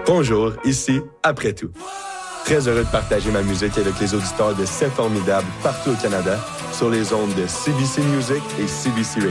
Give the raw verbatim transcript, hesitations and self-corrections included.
Bonjour, ici Après tout. Très heureux de partager ma musique avec les auditeurs de C'est Formidable partout au Canada sur les ondes de C B C Music et C B C Radio.